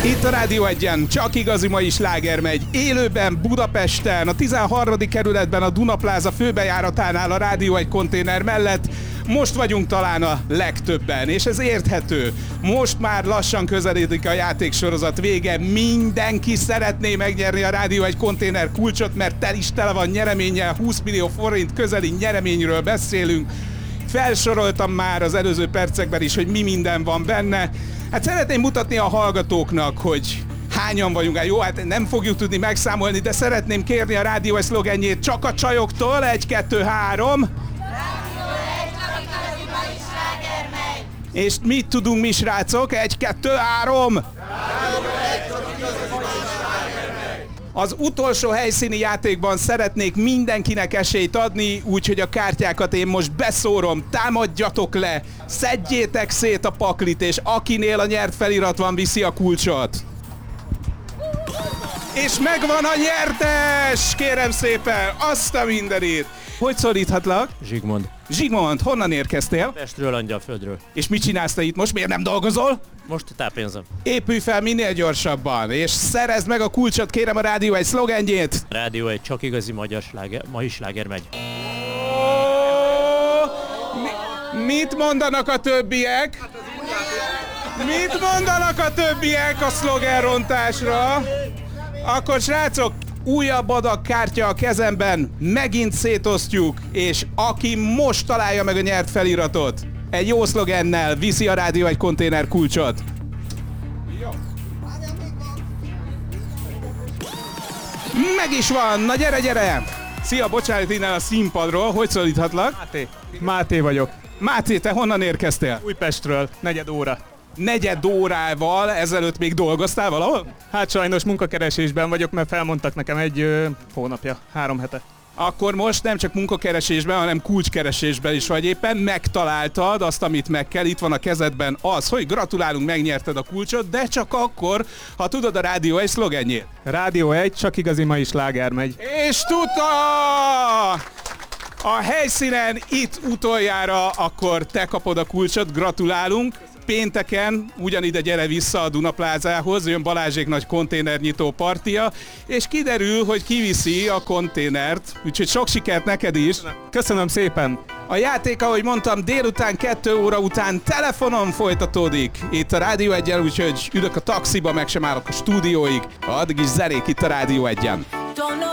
Itt a Rádió Egyen csak igazi mai sláger megy. Élőben Budapesten, a 13. kerületben a Dunapláza főbejáratánál a Rádió Egy konténer mellett. Most vagyunk talán a legtöbben, és ez érthető. Most már lassan közeledik a játéksorozat vége. Mindenki szeretné megnyerni a Rádió Egy konténer kulcsot, mert tele van nyereménnyel, 20 millió forint közeli nyereményről beszélünk. Felsoroltam már az előző percekben is, hogy mi minden van benne. Hát szeretném mutatni a hallgatóknak, hogy hányan vagyunk. Jó, hát nem fogjuk tudni megszámolni, de szeretném kérni a Rádió Egy szlogenjét csak a csajoktól. 1, 2, 3. És mit tudunk mi, srácok? 1, 2, 3. Az utolsó helyszíni játékban szeretnék mindenkinek esélyt adni, úgyhogy a kártyákat én most beszórom, támadjatok le, szedjétek szét a paklit, és akinél a nyert felirat van, viszi a kulcsot. És megvan a nyertes! Kérem szépen, azt a mindenit! Hogy szólíthatlak? Zsigmond. Zsigmond, honnan érkeztél? Pestről, Angyalföldről. És mit csinálsz te itt most? Miért nem dolgozol? Most táppénzem. Épülj fel minél gyorsabban, és szerezd meg a kulcsot, kérem a Rádió Egy szlogenjét. Rádió Egy csak igazi magyar sláger, mai sláger megy. Mit mondanak a többiek? Mit mondanak a többiek a szlogenrontásra? Akkor srácok, újabb adag kártya a kezemben, megint szétosztjuk, és aki most találja meg a nyert feliratot, egy jó szlogennel viszi a Rádió Egy konténer kulcsot. Meg is van, na gyere, gyere! Szia, bocsánat, innen a színpadról, hogy szólíthatlak? Máté vagyok. Máté, te honnan érkeztél? Újpestről, 4 óra. 4 órával ezelőtt még dolgoztál valahol? Hát sajnos munkakeresésben vagyok, mert felmondtak nekem egy hónapja, 3 hete. Akkor most nem csak munkakeresésben, hanem kulcskeresésben is vagy éppen. Megtaláltad azt, amit meg kell. Itt van a kezedben az, hogy gratulálunk, megnyerted a kulcsot, de csak akkor, ha tudod a Rádió Egy szlogenjét. Rádió Egy, csak igazi mai sláger megy. És tudta! A helyszínen itt utoljára, akkor te kapod a kulcsot, gratulálunk. Pénteken ugyanide gyere vissza a Dunaplázához, jön Balázsék nagy konténernyitó partia, és kiderül, hogy kiviszi a konténert, úgyhogy sok sikert neked is. Köszönöm szépen! A játék, ahogy mondtam, délután 2 óra után telefonon folytatódik itt a Rádió Egyen, úgyhogy ülök a taxiba, meg sem állok a stúdióig. Addig is zenék itt a Rádió Egyen.